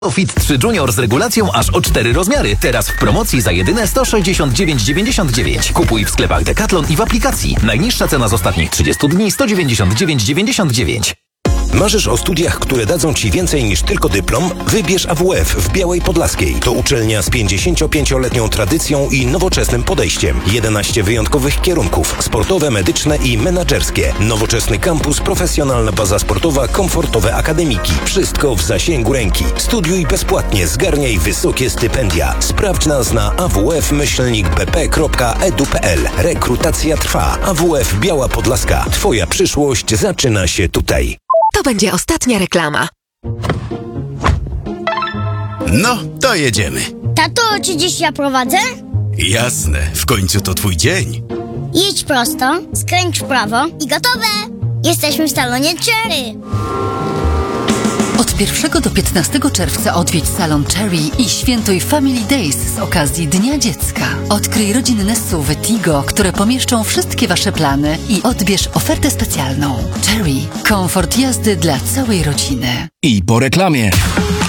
Fit 3 Junior z regulacją aż o 4 rozmiary. Teraz w promocji za jedyne 169,99. Kupuj w sklepach Decathlon i w aplikacji. Najniższa cena z ostatnich 30 dni 199,99. Marzysz o studiach, które dadzą Ci więcej niż tylko dyplom? Wybierz AWF w Białej Podlaskiej. To uczelnia z 55-letnią tradycją i nowoczesnym podejściem. 11 wyjątkowych kierunków: sportowe, medyczne i menadżerskie. Nowoczesny kampus, profesjonalna baza sportowa, komfortowe akademiki. Wszystko w zasięgu ręki. Studiuj bezpłatnie, zgarniaj wysokie stypendia. Sprawdź nas na awf-bp.edu.pl. Rekrutacja trwa. AWF Biała Podlaska. Twoja przyszłość zaczyna się tutaj. To będzie ostatnia reklama. No, to jedziemy. Tato, czy dziś ja prowadzę? Jasne, w końcu to twój dzień. Jedź prosto, skręć w prawo i gotowe! Jesteśmy w salonie Cherry. Od 1 do 15 czerwca odwiedź salon Cherry i świętuj Family Days z okazji Dnia Dziecka. Odkryj rodzinne SUV-y Tigo, które pomieszczą wszystkie Wasze plany i odbierz ofertę specjalną. Cherry. Komfort jazdy dla całej rodziny. I po reklamie.